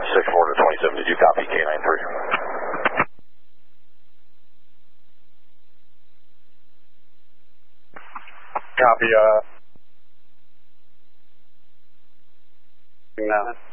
64 to 27, did you copy K93? Copy, now.